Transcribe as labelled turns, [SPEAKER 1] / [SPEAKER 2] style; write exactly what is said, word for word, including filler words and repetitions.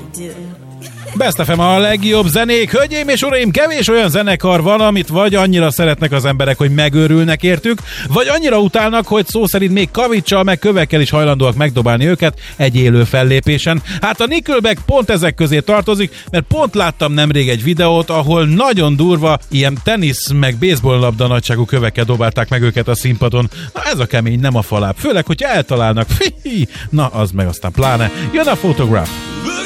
[SPEAKER 1] do.
[SPEAKER 2] Best ef em a legjobb zenék. Hölgyeim és uraim, kevés olyan zenekar van, amit vagy annyira szeretnek az emberek, hogy megőrülnek értük, vagy annyira utálnak, hogy szó szerint még kavicsal, meg kövekkel is hajlandóak megdobálni őket egy élő fellépésen. Hát a Nickelback pont ezek közé tartozik, mert pont láttam nemrég egy videót, ahol nagyon durva ilyen tenisz, meg baseball-labda nagyságú kövekkel dobálták meg őket a színpadon. Na ez a kemény, nem a faláb. Főleg, hogyha eltalálnak. Na, az meg aztán pláne. Jön a Photograph.